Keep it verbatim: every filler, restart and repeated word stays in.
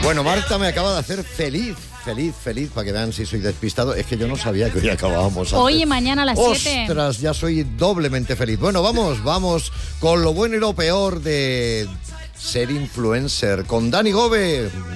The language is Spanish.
Bueno, Marta me acaba de hacer feliz, feliz, feliz, para que vean si soy despistado. Es que yo no sabía que hoy acabábamos antes. Hoy y mañana a las siete. Ostras, ya soy doblemente feliz. Bueno, vamos, vamos con lo bueno y lo peor de ser influencer. Con Dani Gove.